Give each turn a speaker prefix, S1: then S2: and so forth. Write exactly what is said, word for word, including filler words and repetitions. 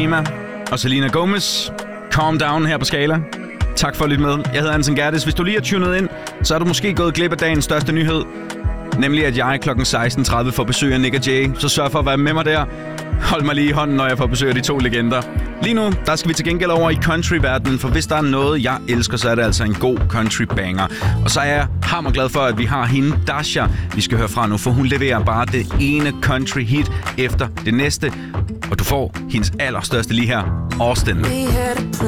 S1: Malema og Selena Gomez. Calm Down her på Skala. Tak for at lytte med. Jeg hedder Anton Gerdes. Hvis du lige er tunet ind, så er du måske gået glip af dagens største nyhed. Nemlig at jeg klokken seksten tredive får besøg af Nick og Jay. Så sørg for at være med mig der. Hold mig lige i hånden, når jeg får besøg af de to legender. Lige nu, der skal vi til gengæld over i countryverdenen, for hvis der er noget, jeg elsker, så er det altså en god country banger. Og så er jeg hammerglad for, at vi har hende, Dasha, vi skal høre fra nu, for hun leverer bare det ene country hit efter det næste. Og du får hendes allerstørste lige her, Austin.